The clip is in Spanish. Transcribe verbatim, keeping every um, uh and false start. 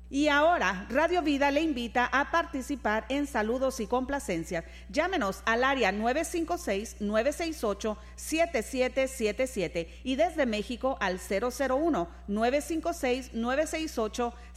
Y ahora, Radio Vida le invita a participar en saludos y complacencias. Llámenos al área nueve cinco seis, nueve seis ocho, siete siete siete siete y desde México al cero cero uno, nueve cinco seis, nueve seis ocho,